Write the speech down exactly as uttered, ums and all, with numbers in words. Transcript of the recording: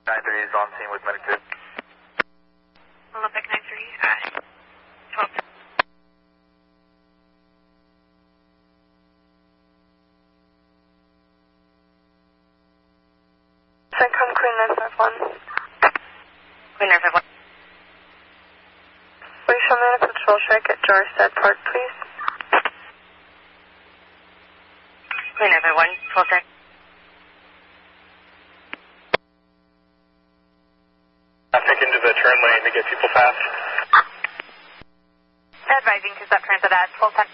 nine three is on scene with medic two. Olympic nine three, uh, twelve. Second Queen nine five one. Queen nine five one. Please show me the patrol check at Jarstad Park, please. Queen nine five one, twelve check. Traffic into the turn lane to get people past. Advising to Step Transit at twelve ten.